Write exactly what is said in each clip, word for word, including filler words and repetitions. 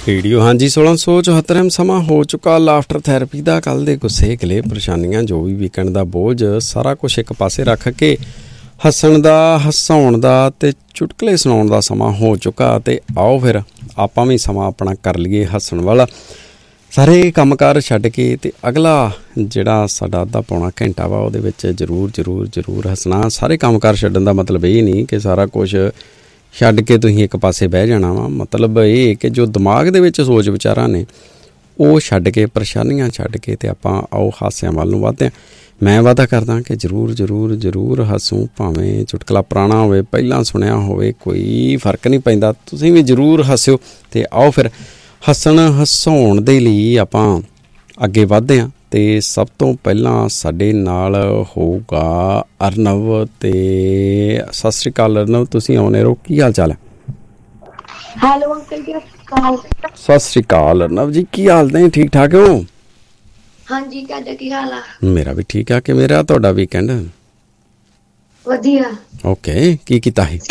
Radio ਹਾਂਜੀ सोलह सौ चौहत्तर ਸਮਾਂ ਹੋ ਚੁੱਕਾ ਲਾਫਟਰ ਥੈਰੇਪੀ ਦਾ। ਕੱਲ੍ਹ ਦੇ ਗੁੱਸੇ ਗਿਲੇ ਪਰੇਸ਼ਾਨੀਆਂ ਜੋ ਵੀ ਵੀਕਐਂਡ ਦਾ ਬੋਝ ਸਾਰਾ ਕੁਛ ਇੱਕ ਪਾਸੇ ਰੱਖ ਕੇ ਹੱਸਣ ਦਾ ਹਸਾਉਣ ਦਾ ਅਤੇ ਚੁਟਕਲੇ ਸੁਣਾਉਣ ਦਾ ਸਮਾਂ ਹੋ ਚੁੱਕਾ। ਅਤੇ ਆਓ ਫਿਰ ਆਪਾਂ ਵੀ ਸਮਾਂ ਆਪਣਾ ਕਰ ਲਈਏ ਹੱਸਣ ਵਾਲਾ। ਸਾਰੇ ਕੰਮਕਾਰ ਛੱਡ ਕੇ ਅਤੇ ਅਗਲਾ ਜਿਹੜਾ ਸਾਡਾ ਅੱਧਾ ਪੌਣਾ ਘੰਟਾ ਵਾ ਉਹਦੇ ਵਿੱਚ ਜ਼ਰੂਰ ਜ਼ਰੂਰ ਜ਼ਰੂਰ ਹੱਸਣਾ। ਸਾਰੇ ਕੰਮਕਾਰ ਛੱਡਣ ਦਾ ਮਤਲਬ ਇਹ ਨਹੀਂ ਕਿ ਸਾਰਾ ਕੁਛ ਛੱਡ ਕੇ ਤੁਸੀਂ ਇੱਕ ਪਾਸੇ ਬਹਿ ਜਾਣਾ ਵਾ। ਮਤਲਬ ਇਹ ਕਿ ਜੋ ਦਿਮਾਗ ਦੇ ਵਿੱਚ ਸੋਚ ਵਿਚਾਰਾਂ ਨੇ ਉਹ ਛੱਡ ਕੇ, ਪਰੇਸ਼ਾਨੀਆਂ ਛੱਡ ਕੇ ਅਤੇ ਆਪਾਂ ਆਓ ਹਾਸਿਆਂ ਵੱਲ ਨੂੰ ਵੱਧਦੇ ਹਾਂ। ਮੈਂ ਵਾਅਦਾ ਕਰਦਾ ਕਿ ਜ਼ਰੂਰ ਜ਼ਰੂਰ ਜ਼ਰੂਰ ਹੱਸੂੰ, ਭਾਵੇਂ ਚੁਟਕਲਾ ਪੁਰਾਣਾ ਹੋਵੇ, ਪਹਿਲਾਂ ਸੁਣਿਆ ਹੋਵੇ, ਕੋਈ ਫਰਕ ਨਹੀਂ ਪੈਂਦਾ। ਤੁਸੀਂ ਵੀ ਜ਼ਰੂਰ ਹੱਸਿਓ। ਅਤੇ ਆਓ ਫਿਰ ਹੱਸਣ ਹਸਾਉਣ ਦੇ ਲਈ ਆਪਾਂ ਅੱਗੇ ਵੱਧਦੇ ਹਾਂ। ਅਤੇ ਸਭ ਤੋਂ ਪਹਿਲਾਂ ਸਾਡੇ ਨਾਲ ਹੋਊਗਾ ਅਰਨਵ। ਅਤੇ ਸਤਿ ਸ਼੍ਰੀ ਅਕਾਲ ਅਰਨਵ, ਤੁਸੀਂ ਆਉਣੇ ਰਹੋ। ਕੀ ਹਾਲ ਚਾਲ ਹੈ? ਹੈਲੋ ਅੰਕਲ ਜੀ, ਸਤਿ ਸ਼੍ਰੀ ਅਕਾਲ ਅਰਨਵ ਜੀ, ਕੀ ਹਾਲ ਨੇ? ਠੀਕ ਠਾਕ ਹੋ? ਹਾਂਜੀ, ਤੁਹਾਡਾ ਕੀ ਹਾਲ ਆ? ਮੇਰਾ ਵੀ ਠੀਕ ਆ। ਕਿਵੇਂ ਰਿਹਾ ਤੁਹਾਡਾ ਵੀਕਐਂਡ? ਵਧੀਆ। ਓਕੇ, ਕੀ ਕੀਤਾ ਸੀ?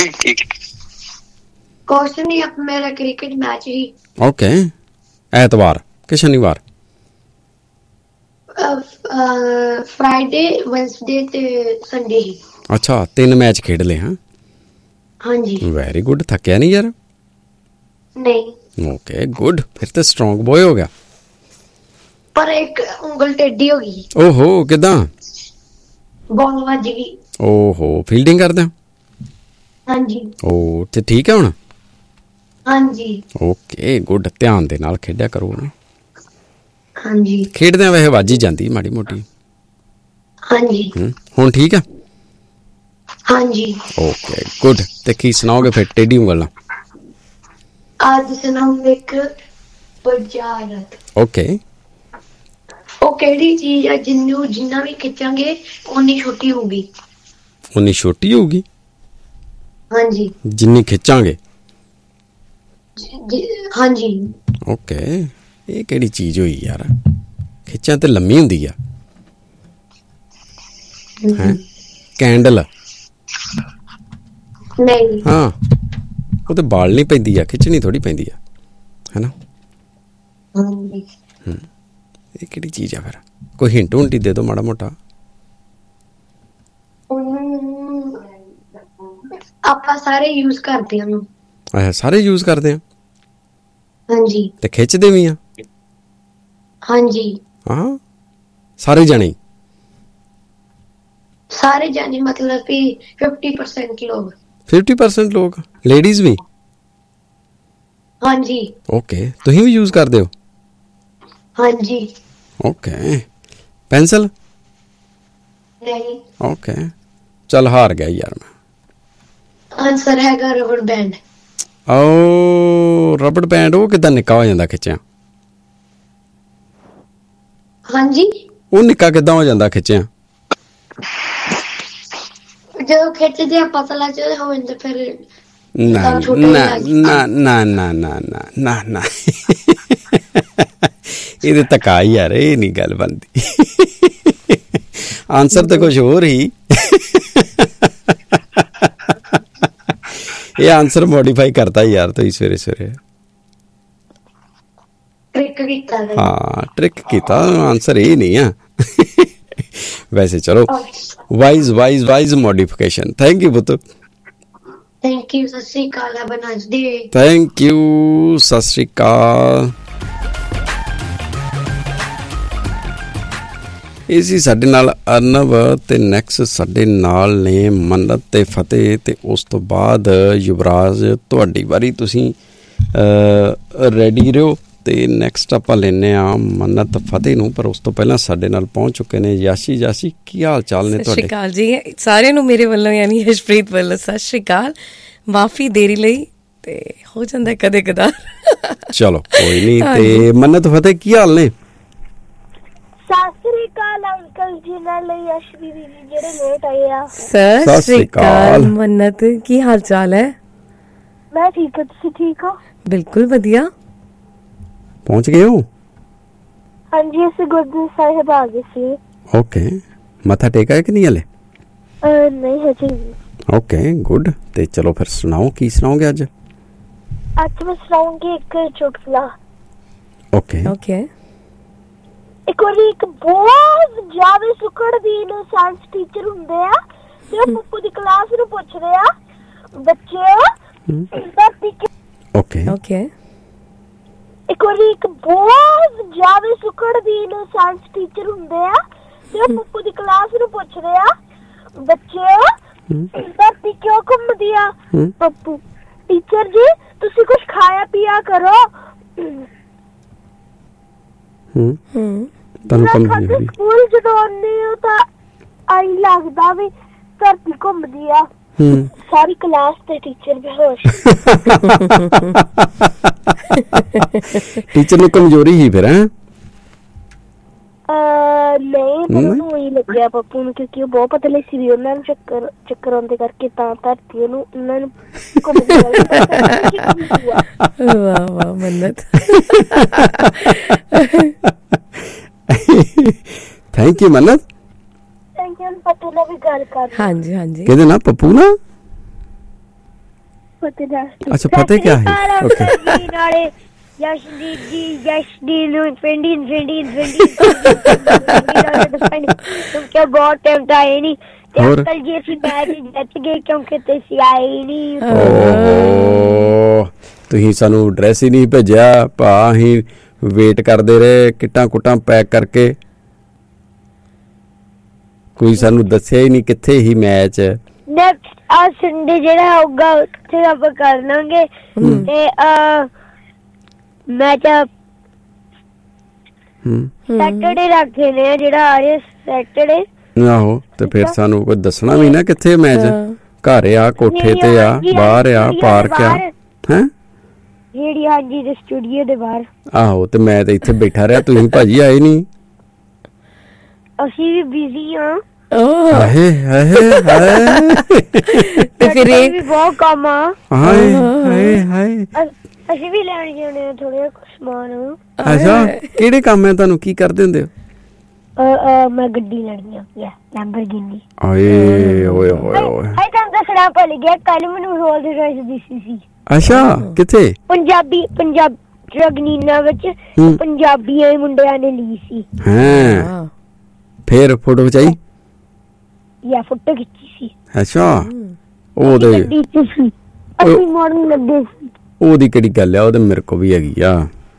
ਕੁਛ ਨਹੀਂ, ਮੇਰਾ ਕ੍ਰਿਕਟ ਮੈਚ ਸੀ। ਓਕੇ, ਐਤਵਾਰ ਕਿ ਸ਼ਨੀਵਾਰ? ਫਰਾਈਡੇ, ਵੈਨਸਡੇ ਤੇ ਸੰਡੇ ਹੀ। ਅੱਛਾ, ਤਿੰਨ ਮੈਚ ਖੇਡ ਲਏ? ਹਾਂ ਹਾਂਜੀ। Very good. ਥੱਕਿਆ ਨਹੀਂ ਯਾਰ? ਨਹੀਂ। ਓਕੇ ਗੁੱਡ, ਫਿਰ ਤੇ ਸਟਰੋਂਗ ਬੋਏ ਹੋ ਗਿਆ। ਪਰ ਇੱਕ ਉਂਗਲ ਟੇਢੀ ਹੋ ਗਈ। ਓਹੋ, ਕਿੱਦਾਂ? ਬਾਲ ਵੱਜ ਗਈ। ਓਹੋ, ਫੀਲਡਿੰਗ ਕਰਦੇ ਹੋ? ਹਾਂਜੀ। ਓ ਤੇ ਠੀਕ ਹੈ ਹੁਣ? ਹਾਂਜੀ। ਓਕੇ ਗੁੱਡ, ਧਿਆਨ ਦੇ ਨਾਲ ਖੇਡਿਆ ਕਰੋ ਨਾ। ਹਾਂਜੀ। ਖੇਡਦਿਆਂ ਵੈਸੇ ਵੱਜ ਹੀ ਜਾਂਦੀ ਮਾੜੀ ਮੋਟੀ। ਹਾਂਜੀ। ਹੁਣ ਠੀਕ ਆ? ਹਾਂਜੀ। Okay good. ਤੇ ਕੀ ਸੁਣਾਓਗੇ ਫਿਰ ਟੇਢੀ ਉਂਗਲ ਨਾਲ? ਅੱਜ ਸੁਣਾਉਂਗੇ ਇੱਕ ਬੁਝਾਰਤ। ਓਕੇ। ਉਹ ਕਿਹੜੀ ਚੀਜ਼ ਆ ਜਿਹਨੂੰ ਜਿੰਨਾ ਵੀ ਖਿੱਚਾਂਗੇ ਓਨੀ ਛੋਟੀ ਹੋਊਗੀ? ਉਨੀ ਛੋਟੀ ਹੋਊਗੀ? ਹਾਂਜੀ। ਜਿੰਨੀ ਖਿੱਚਾਂਗੇ? ਹਾਂਜੀ। ਓਕੇ, ਇਹ ਕਿਹੜੀ ਚੀਜ਼ ਹੋਈ ਯਾਰ? ਖਿੱਚਾਂ ਤੇ ਲੰਮੀ ਹੁੰਦੀ ਆ। ਹੈਂ? ਕੈਂਡਲ? ਨਹੀਂ। ਹਾਂ, ਉਹ ਤੇ ਬਾਲ ਨਹੀਂ ਪੈਂਦੀ ਆ, ਖਿੱਚਣੀ ਥੋੜੀ ਪੈਂਦੀ ਆ, ਹੈ ਨਾ? ਹਾਂਜੀ। ਹੂੰ, ਇਹ ਕਿਹੜੀ ਚੀਜ਼ ਆ ਫਿਰ? ਕੋਈ ਹਿੰਟ ਹੁੰਟ ਦੇ ਦਿਓ ਮਾੜਾ ਮੋਟਾ। ਆਪਾਂ ਸਾਰੇ ਯੂਜ਼ ਕਰਦੇ ਹਾਂ। ਅੱਛਾ, ਸਾਰੇ ਯੂਜ਼ ਕਰਦੇ ਆ? ਹਾਂਜੀ। ਤੇ ਖਿੱਚਦੇ ਵੀ ਆ? ਹਾਂਜੀ। ਹਾਂ, ਸਾਰੇ ਜਾਣੇ? ਸਾਰੇ ਜਾਣੇ ਮਤਲਬ ਕਿ ਫਿਫਟੀ ਪਰਸੈਂਟ ਲੋਕ। ਫਿਫਟੀ ਪਰਸੈਂਟ ਲੋਕ? ਲੇਡੀਜ਼ ਵੀ? ਹਾਂਜੀ। ਓਕੇ, ਤੁਸੀਂ ਵੀ ਯੂਜ਼ ਕਰਦੇ ਹੋ? ਹਾਂਜੀ। Okay, pencil? ਨਹੀਂ। ਓਕੇ, ਚੱਲ ਹਾਰ ਗਿਆ ਯਾਰ ਮੈਂ। ਆਨਸਰ ਹੈਗਾ ਰਬੜ ਬੈਂਡ। ਓ ਰਬੜ ਬੈਂਡ, ਉਹ ਕਿੱਦਾਂ ਨਿੱਕਾ ਹੋ ਜਾਂਦਾ ਖਿੱਚਿਆ? ਹਾਂਜੀ, ਉਹ ਨਿੱਕਾ ਕਿੱਦਾਂ ਹੋ ਜਾਂਦਾ ਖਿੱਚਿਆ? ਜਦੋਂ ਖਿੱਚਦੇ ਆ ਪਤਲਾ ਜਿਹਾ ਹੋ ਜਾਂਦਾ, ਫਿਰ ਨਾ ਨਾ ਨਾ ਨਾ ਨਾ ਨਾ ਨਾ ਨਾ ਇਹਦੇ ਧੱਕਾ ਯਾਰ, ਇਹ ਨਹੀਂ ਗੱਲ ਬਣਦੀ। ਆਨਸਰ ਤਾਂ ਕੁਛ ਹੋਰ ਹੀ। ਇਹ ਆਨਸਰ ਮੋਡੀਫਾਈ ਕਰਤਾ ਯਾਰ ਤੁਸੀਂ ਸਵੇਰੇ ਸਵੇਰੇ। ਟ੍ਰਿਕ ਕੀਤਾ। ਹਾਂ, ਟ੍ਰਿਕ ਕੀਤਾ। ਆਨਸਰ ਇਹ ਨਹੀਂ ਆ ਵੈਸੇ। ਚਲੋ, wise wise wise modification. Thank you ਪੁੱਤ। Thank you. ਸਤਿ ਸ਼੍ਰੀ ਅਕਾਲ। Have a nice day. Thank you. ਸਤਿ ਸ਼੍ਰੀ ਅਕਾਲ। ਇਹ ਸੀ ਸਾਡੇ ਨਾਲ ਅਰਨਵ। ਅਤੇ ਨੈਕਸਟ ਸਾਡੇ ਨਾਲ ਨੇ ਮੰਨਤ ਅਤੇ ਫਤਿਹ। ਅਤੇ ਉਸ ਤੋਂ ਬਾਅਦ ਯੁਵਰਾਜ, ਤੁਹਾਡੀ ਵਾਰੀ। ਤੁਸੀਂ ਰੈਡੀ ਰਹੋ। ਅਤੇ ਨੈਕਸਟ ਆਪਾਂ ਲੈਂਦੇ ਹਾਂ ਮੰਨਤ ਫਤਿਹ ਨੂੰ। ਪਰ ਉਸ ਤੋਂ ਪਹਿਲਾਂ ਸਾਡੇ ਨਾਲ ਪਹੁੰਚ ਚੁੱਕੇ ਨੇ ਯਾਸ਼ੀ। ਯਾਸ਼ੀ, ਕੀ ਹਾਲ ਚਾਲ ਨੇ ਤੁਹਾਡੇ? ਸਤਿ ਸ਼੍ਰੀ ਅਕਾਲ ਜੀ ਸਾਰਿਆਂ ਨੂੰ ਮੇਰੇ ਵੱਲੋਂ, ਯਾਨੀ ਯਸ਼ਪ੍ਰੀਤ ਵੱਲੋਂ ਸਤਿ ਸ਼੍ਰੀ ਅਕਾਲ। ਮਾਫੀ ਦੇਰੀ ਲਈ, ਤੇ ਹੋ ਜਾਂਦਾ ਕਦੇ ਕਦਾਰ। ਚਲੋ ਕੋਈ ਨਹੀਂ। ਤੇ ਮੰਨਤ ਫਤਿਹ, ਕੀ ਹਾਲ ਨੇ? ਸਤਿ ਸ਼੍ਰੀ ਅਕਾਲ ਅੰਕਲ ਜੀ ਨਾਲ ਯਸ਼ਵੀ ਜੀ ਜਿਹੜੇ ਲੇਟ ਆਏ ਆ। ਸਤਿ ਸ਼੍ਰੀ ਅਕਾਲ ਮੰਨਤ, ਕੀ ਹਾਲ ਚਾਲ ਹੈ? ਮੈਂ ਠੀਕ ਹਾਂ, ਤੁਸੀਂ ਠੀਕ ਹੋ? ਬਿਲਕੁਲ ਵਧੀਆ। ਪਹੁੰਚ ਗਏ ਹੋ? ਹਾਂਜੀ, ਅਸੀਂ ਗੁਰਦੁਆਰਾ ਸਾਹਿਬ ਆ ਗਏ ਸੀ। ਓਕੇ, ਮੱਥਾ ਟੇਕਾ ਕਿ ਨਹੀਂ ਹਲੇ? ਨਹੀਂ ਹਜੇ। Okay good. ਤੇ ਚਲੋ ਫਿਰ ਸੁਣਾਓ, ਕੀ ਸੁਣਾਓਗੇ ਅੱਜ? ਅੱਜ ਮੈਂ ਸੁਣਾਉਂਗੀ ਇੱਕ ਚੁਟਕਲਾ। ਓਕੇ ਓਕੇ ਇੱਕ ਵਾਰੀ ਇੱਕ ਬਹੁਤ ਜ਼ਿਆਦਾ ਸੁਕੜਦੀਨ ਸਾਇੰਸ ਟੀਚਰ ਹੁੰਦੇ ਆ ਤੇ ਉਹ ਪੱਪੂ ਦੀ ਕਲਾਸ ਨੂੰ ਪੁੱਛਦੇ ਆ ਬੱਚੇ ਧਰਤੀ ਕਿ ਓਕੇ ਓਕੇ ਇੱਕ ਵਾਰੀ ਇੱਕ ਬਹੁਤ ਜ਼ਿਆਦਾ ਸੁਕੜਦੀਨ ਸਾਇੰਸ ਟੀਚਰ ਹੁੰਦੇ ਆ ਤੇ ਉਹ ਪੱਪੂ ਦੀ ਕਲਾਸ ਨੂੰ ਪੁੱਛਦੇ ਆ ਬੱਚੇ ਧਰਤੀ ਕਿਉਂ ਘੁੰਮਦੀ ਆ ਪੱਪੂ ਟੀਚਰ ਜੀ ਤੁਸੀਂ ਕੁਝ ਖਾਇਆ ਪੀਆ ਕਰੋ ਹੂੰ ਹੂੰ ਤੁਹਾਨੂੰ ਕਮਜ਼ੋਰੀ ਸਕੂਲ ਜਦੋਂ ਆਉਂਦੇ ਹੋ ਤਾਂ ਆਈ ਲੱਗਦਾ ਵੀ ਧਰਤੀ ਘੁੰਮਦੀ ਆ ਹੂੰ ਸਾਰੀ ਕਲਾਸ ਤੇ ਟੀਚਰ ਬੇਹੋਸ਼ ਟੀਚਰ ਨੂੰ ਕਮਜ਼ੋਰੀ ਹੀ ਫਿਰ ਹੈ ਅਹ ਨਹੀਂ ਪਰ ਉਹਨੂੰ ਹੀ ਲੱਗਿਆ ਪੱਪੂ ਨੂੰ ਕਿਉਂਕਿ ਉਹ ਬਹੁਤ ਪਤਲੇ ਸੀ ਵੀ ਉਹਨਾਂ ਨੂੰ ਚੱਕਰ ਚੱਕਰ ਆਉਂਦੇ ਕਰਕੇ ਤਾਂ ਧਰਤੀ ਉਹਨੂੰ ਉਹਨਾਂ ਨੂੰ ਘੁੰਮਦੀ ਆ ਵਾਹ ਵਾਹ ਮੰਨਤ ਥੈਂਕ ਯੂ ਮੰਨਤ ਪੱਪੂ ਨਾਲ ਵੀ ਗੱਲ ਕਰ ਹਾਂਜੀ ਹਾਂਜੀ ਕਿਹਦੇ ਨਾਲ ਪੱਪੂ ਨਾਲ ਫਤਿਹ ਦਾ ਅੱਛਾ ਫਤਿਹ ਕਿਆ ਹੈ ਓਕੇ ਨਾਲੇ ਯਸ਼ਦੀਪ ਜੀ ਯਸ਼ਦੀਪ ਨੂੰ ਫਰੈਂਡੀ ਫਰੈਂਡੀ ਫਰੈਂਡੀ ਤੁਮ ਕਿਆ ਬਹੁਤ ਟਾਈਮ ਤਾਂ ਆਏ ਨਹੀਂ ਤੇ ਹੋਰ? ਅੰਕਲ ਜੀ ਅਸੀਂ ਮੈਚ ਜਿੱਤ ਗਏ ਕਿਉਂਕਿ ਤੁਸੀਂ ਆਏ ਨਹੀਂ ਓਹੋ ਤੁਸੀਂ ਸਾਨੂੰ ਐਡਰੈਸ ਹੀ ਨਹੀਂ ਭੇਜਿਆ ਭਾ ਅਸੀਂ ਵੇਟ ਕਰਦੇ ਰਹੇ ਕਿੱਟਾਂ ਕੁੱਟਾਂ ਪੈਕ ਕਰਕੇ ਕੋਈ ਸਾਨੂੰ ਦੱਸਿਆ ਹੀ ਨਹੀਂ ਕਿੱਥੇ ਹੀ ਮੈਚ ਨੈਕਸਟ ਆ ਸੰਡੇ ਜਿਹੜਾ ਹੋਊਗਾ ਉੱਥੇ ਆਪਾਂ ਕਰ ਲਾਂਗੇ ਤੇ ਅ ਮੈਚ ਹੂੰ ਸੈਟਰਡੇ ਰੱਖੇ ਨੇ ਜਿਹੜਾ ਆ ਰਿਹਾ ਸੈਟਰਡੇ ਆਹੋ ਤੇ ਫਿਰ ਸਾਨੂੰ ਕੋਈ ਦੱਸਣਾ ਵੀ ਨਾ ਕਿੱਥੇ ਮੈਚ ਘਰ ਆ ਕੋਠੇ ਤੇ ਆ ਬਾਹਰ ਆ ਪਾਰਕ ਆ ਹੈ ਜਿਹੜੀ ਹਾਂਜੀ ਦੇ ਸਟੂਡੀਓ ਦੇ ਬਾਹਰ ਆਹੋ ਤੇ ਮੈਂ ਤੇ ਇੱਥੇ ਬੈਠਾ ਰਿਹਾ ਤੁਸੀਂ ਭਾਜੀ ਆਏ ਨਹੀਂ ਅਸੀਂ ਵੀ ਬਿਜ਼ੀ ਹਾਂ ਓਹ ਹਾਏ ਹਾਏ ਹਾਏ ਤੇ ਫਿਰ ਇਹ ਵੀ ਬਹੁਤ ਕੰਮ ਆ ਹਾਏ ਹਾਏ ਹਾਏ ਅ- ਅਸੀਂ ਵੀ ਲੈਣ ਜਾਣੇ ਆ ਥੋੜੇ ਸਮਾਨ ਅੱਛਾ ਕਿਹੜੇ ਕੰਮ ਹੈ ਤੁਹਾਨੂੰ ਕੀ ਕਰਦੇ ਹੁੰਦੇ ਹੋ ਅ- ਅ, ਮੈਂ ਗੱਡੀ ਲੈਣੀ ਆ ਯਾ ਲੈਂਬਰਗਿਨੀ ਓਏ ਓਏ ਓਏ ਓਏ ਆਈ ਤਾਂ ਦੱਸਣਾ ਭੁੱਲ ਗਿਆ ਕੱਲ ਮੈਨੂੰ ਰੋਲਸ ਰਾਇਸ ਦਿਸੀ ਸੀ ਅੱਛਾ ਕਿੱਥੇ ਪੰਜਾਬੀ ਪੰਜਾਬ ਰਗਨੀਨਾ ਵਿੱਚ ਹੂੰ। ਪੰਜਾਬੀਆਂ ਦੇ ਮੁੰਡਿਆਂ ਨੇ ਲਈ ਸੀ ਹਾਂ ਹਾਂ ਫੇਰ ਫੋਟੋ ਖਿਚਾਈ ਯਾ ਫੋਟੋ ਖਿੱਚੀ ਸੀ ਅੱਛਾ ਉਹਦੇ ਗੱਡੀ ਚ ਸੀ ਅਸੀਂ ਮਾਰਨ ਲੱਗੇ ਸੀ ਉਹਦੀ ਕਿਹੜੀ ਗੱਲ ਆ ਉਹਦੇ ਮੇਰੇ ਕੋ ਵੀ ਹੈਗੀ ਆ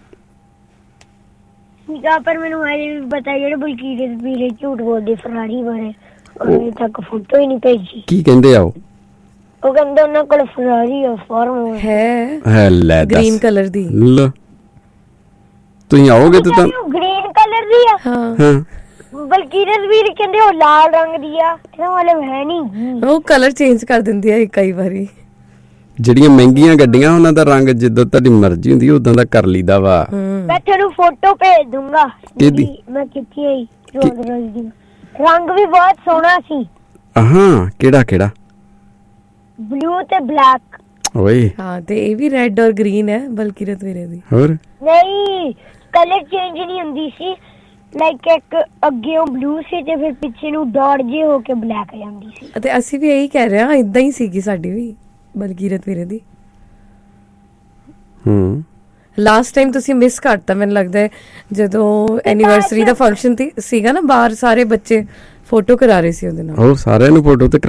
ਨਿਕਾ ਪਰ ਮੈਨੂੰ ਹਜੇ ਵੀ ਪਤਾ ਜਿਹੜੇ ਬਲਕੀਰ ਦੇ ਵੀਰੇ ਝੂਠ ਬੋਲਦੇ ਫਰਾਰੀ ਬਾਰੇ ਉਹਨੇ ਤੱਕ ਫੋਟੋ ਹੀ ਨਹੀਂ ਭੇਜੀ ਕੀ ਕਹਿੰਦੇ ਆ ਉਹ ਉਹ ਕਹਿੰਦੇ ਉਹਨਾਂ ਕੋਲ ਫਰਾਰੀ ਆ ਫਾਰਮ ਹੈ ਹੈ ਲੈ ਗ੍ਰੀਨ ਦੱਸ ਕਲਰ ਦੀ ਲੈ ਤੁਸੀਂ ਆਓਗੇ ਤੇ ਤਾਂ ਗ੍ਰੀਨ ਕਲਰ ਦੀ ਆ ਹਾਂ ਹਾਂ ਬਲਕੀਰ ਵੀਰ ਕਹਿੰਦੇ ਉਹ ਲਾਲ ਰੰਗ ਦੀ ਆ ਇਹਦਾ ਮਤਲਬ ਹੈ ਨਹੀਂ ਉਹ ਕਲਰ ਚੇਂਜ ਕਰ ਦਿੰਦੀ ਹੈ ਕਈ ਵਾਰੀ ਜਿਹੜੀਆਂ ਮਹਿੰਗੀਆਂ ਗੱਡੀਆਂ ਉਹਨਾਂ ਦਾ ਰੰਗ ਜਿੱਦਾਂ ਤੁਹਾਡੀ ਮਰਜ਼ੀ ਹੁੰਦੀ ਉਦਾਂ ਦਾ ਕਰ ਲਈਦਾ ਵਾ ਮੈਂ ਤੁਹਾਨੂੰ ਫੋਟੋ ਭੇਜ ਦੂੰਗਾ ਕਿਹਦੀ? ਜਿਹੜੀ ਮੈਂ ਕੀਤੀ ਹੈ ਰੋਜ਼ ਰੋਜ਼ ਦੀ ਰੰਗ ਵੀ ਬਹੁਤ ਸੋਹਣਾ ਸੀ ਹਾਂ ਕਿਹੜਾ ਕਿਹੜਾ ਬਲੂ ਤੇ ਬਲੈਕ ਓਏ ਹਾਂ ਤੇ ਇਹ ਵੀ ਰੈੱਡ ਔਰ ਗ੍ਰੀਨ ਹੈ ਬਲਕਿਰਤ ਵੀਰੇ ਦੀ ਹੋਰ ਨਹੀਂ ਕਲਰ ਚੇਂਜ ਨਹੀਂ ਹੁੰਦੀ ਸੀ ਲਾਈਕ ਇੱਕ ਅੱਗੇ ਉਹ ਬਲੂ ਸੀ ਤੇ ਫਿਰ ਪਿੱਛੇ ਨੂੰ ਡਾਟ ਜੇ ਹੋ ਕੇ ਬਲੈਕ ਆ ਜਾਂਦੀ ਸੀ ਅਤੇ ਅਸੀਂ ਵੀ ਇਹੀ ਕਹਿ ਰਹੇ ਹਾਂ ਇਦਾਂ ਹੀ ਸੀਗੀ ਸਾਡੀ ਵੀ ਬਲਕਿਰਤ ਵੀਰੇ ਦੀ ਹੂੰ ਲਾਸਟ ਟਾਈਮ ਤੁਸੀਂ ਮਿਸ ਕਰਤਾ ਮੈਨੂੰ ਲੱਗਦਾ ਹੈ ਜਦੋਂ ਐਨੀਵਰਸਰੀ ਦਾ ਫੰਕਸ਼ਨ ਸੀਗਾ ਨਾ ਬਾਹਰ ਸਾਰੇ ਬੱਚੇ ਫੋਟੋ ਕਰਾ ਰਹੇ ਸੀ ਉਹਦੇ ਨਾਲ ਹੋਰ ਸਾਰਿਆਂ ਨੂੰ ਫੋਟੋ ਤੇ